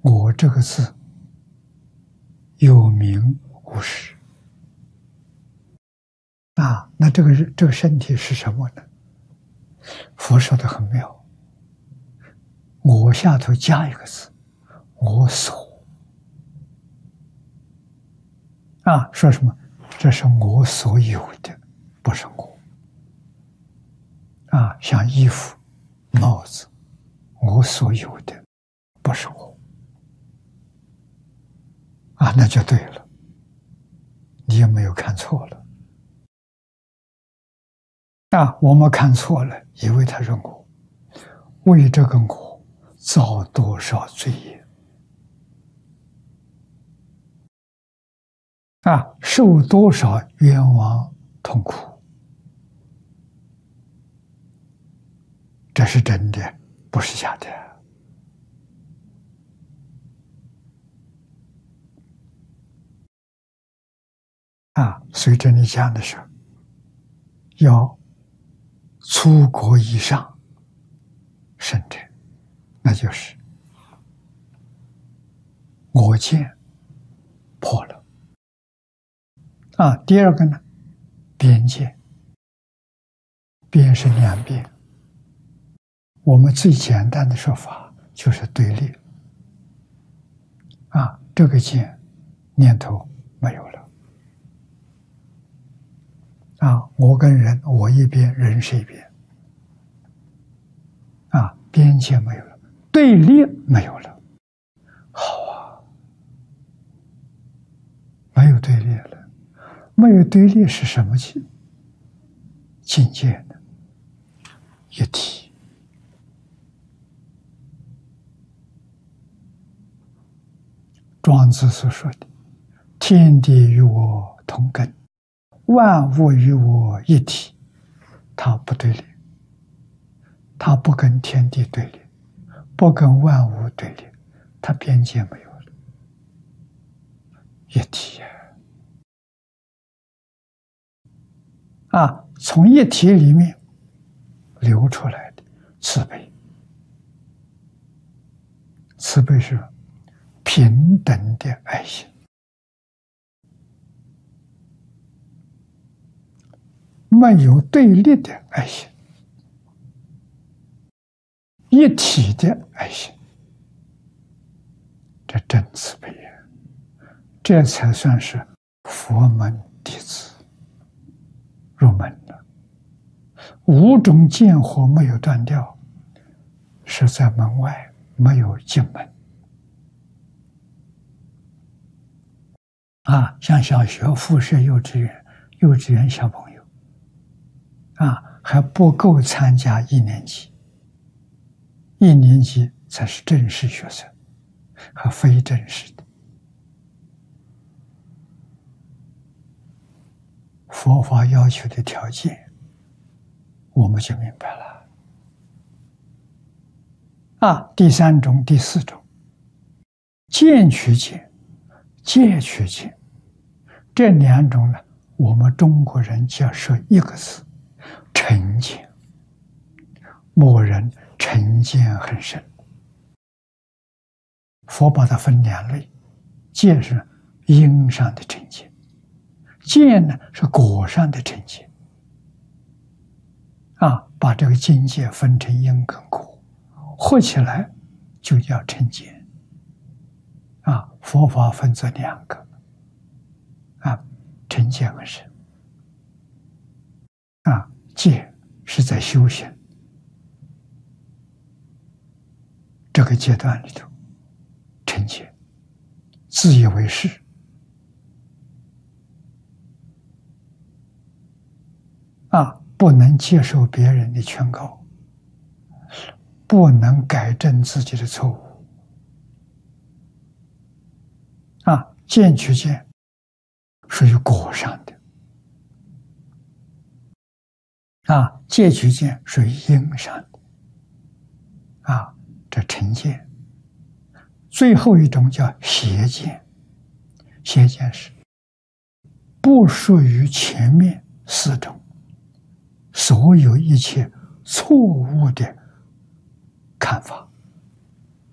我这个字有名无实啊，那这个身体是什么呢？佛说的很妙，我下头加一个字，我所啊，说什么？这是我所有的，不是我啊，像衣服、帽子，我所有的，不是我啊，那就对了，你也没有看错了啊，我们看错了，以为他是我，为这个我造多少罪业啊，受多少冤枉痛苦，这是真的，不是假的啊。所以这里讲的是要出国以上圣者，那就是我见破了啊。第二个呢，边界，边是两边，我们最简单的说法就是对立啊，这个见念头没有了啊，我跟人，我一边，人是一边啊，边界没有了，对立没有了，好啊，没有对立了，没有对立是什么境界呢？一体。庄子所说的天地与我同根，万物与我一体，它不对立，它不跟天地对立，不跟万物对立，它边界没有了，一体啊，从一体里面流出来的慈悲，慈悲是平等的爱心，没有对立的爱心，一体的爱心，这真慈悲呀！这才算是佛门弟子入门了。五种见惑没有断掉，是在门外，没有进门啊。像小学、附设幼稚园小朋友啊，还不够参加一年级，一年级才是正式学生和非正式的。佛法要求的条件，我们就明白了啊。第三种、第四种，见取见、戒取见，这两种呢，我们中国人就要说一个字：成见。某人成见很深，佛把它分两类，戒是因上的成见，见呢是果上的成见啊，把这个境界分成因跟果，合起来就叫成见啊。佛法分作两个啊，成见很深啊，戒是在修行这个阶段里头，成见，自以为是啊，不能接受别人的劝告，不能改正自己的错误啊。见取见属于果上的啊，戒取见属于因上的啊，这成见。最后一种叫邪见，邪见是不属于前面四种所有一切错误的看法